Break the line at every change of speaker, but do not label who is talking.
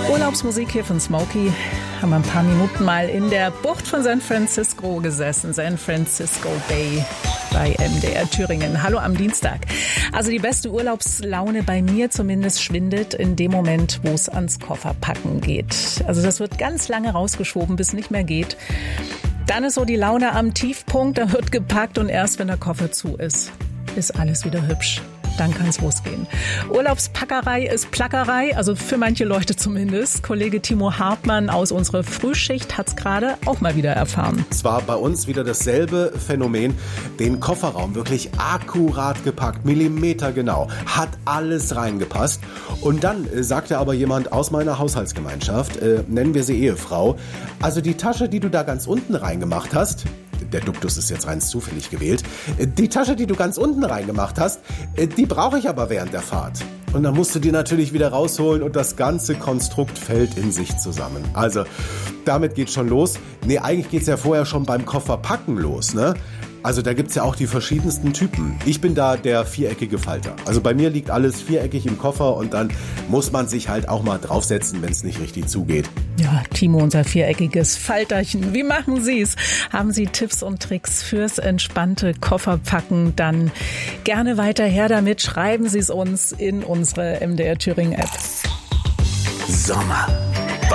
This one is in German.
Urlaubsmusik hier von Smokey. Haben wir ein paar Minuten mal in der Bucht von San Francisco gesessen. San Francisco Bay bei MDR Thüringen. Hallo am Dienstag. Also die beste Urlaubslaune bei mir zumindest schwindet in dem Moment, wo es ans Kofferpacken geht. Also das wird ganz lange rausgeschoben, bis es nicht mehr geht. Dann ist so die Laune am Tiefpunkt, da wird gepackt und erst wenn der Koffer zu ist alles wieder hübsch. Dann kann es losgehen. Urlaubspackerei ist Plackerei, also für manche Leute zumindest. Kollege Timo Hartmann aus unserer Frühschicht hat es gerade auch mal wieder erfahren.
Es war bei uns wieder dasselbe Phänomen. Den Kofferraum wirklich akkurat gepackt, millimetergenau, hat alles reingepasst. Und dann sagte aber jemand aus meiner Haushaltsgemeinschaft, nennen wir sie Ehefrau, also die Tasche, die du da ganz unten reingemacht hast, der Duktus ist jetzt rein zufällig gewählt. Die Tasche, die du ganz unten reingemacht hast, die brauche ich aber während der Fahrt. Und dann musst du die natürlich wieder rausholen und das ganze Konstrukt fällt in sich zusammen. Also, damit geht's schon los. Nee, eigentlich geht's ja vorher schon beim Kofferpacken los, ne? Also da gibt's ja auch die verschiedensten Typen. Ich bin da der viereckige Falter. Also bei mir liegt alles viereckig im Koffer und dann muss man sich halt auch mal draufsetzen, wenn es nicht richtig zugeht.
Ja, Timo, unser viereckiges Falterchen. Wie machen Sie es? Haben Sie Tipps und Tricks fürs entspannte Kofferpacken? Dann gerne weiter her damit. Schreiben Sie es uns in unsere MDR Thüringen App.
Sommer.